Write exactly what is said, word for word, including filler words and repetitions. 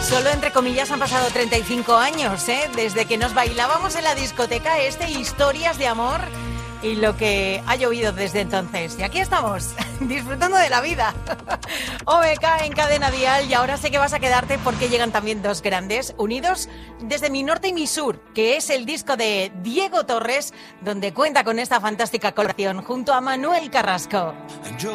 Solo entre comillas han pasado treinta y cinco años, ¿eh? Desde que nos bailábamos en la discoteca este Historias de Amor y lo que ha llovido desde entonces. Y aquí estamos, disfrutando de la vida. O B K en Cadena Dial, y ahora sé que vas a quedarte porque llegan también dos grandes, unidos desde mi norte y mi sur, que es el disco de Diego Torres, donde cuenta con esta fantástica colaboración junto a Manuel Carrasco.